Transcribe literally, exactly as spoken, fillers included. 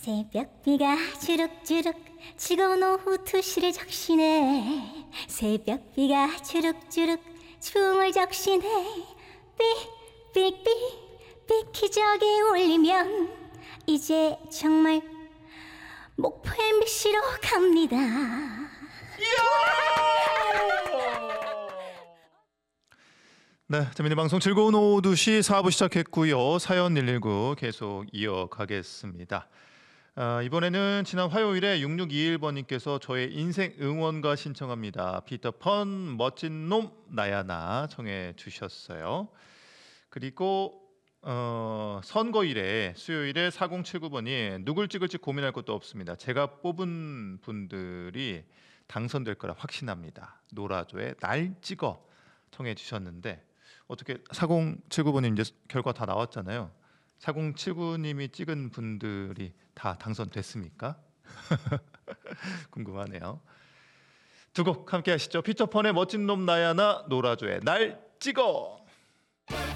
새벽비가 주룩주룩 치고 오후 두 시를 적시네. 새벽비가 주룩주룩 춤을 적시네. 삑삑삑 삑기저귀 울리면 이제 정말 목포 엠비씨로 갑니다. 네, 재미있는 방송 즐거운 오후 두 시 사 부 시작했고요. 사연 일일구 계속 이어가겠습니다. 아, 이번에는 지난 화요일에 육육이일 번님께서 저의 인생 응원가 신청합니다. 피터펀 멋진 놈 나야 나 청해 주셨어요. 그리고 어, 선거일에 수요일에 사공칠구 번이 누굴 찍을지 고민할 것도 없습니다. 제가 뽑은 분들이 당선될 거라 확신합니다. 노라조의 날 찍어 청해 주셨는데 어떻게 사공칠구 번님 이제 결과 다 나왔잖아요. 사공칠구님이 찍은 분들이 다 당선됐습니까? 궁금하네요. 두 곡 함께 하시죠. 피터펀의 멋진 놈 나야나, 노라조의 날 찍어.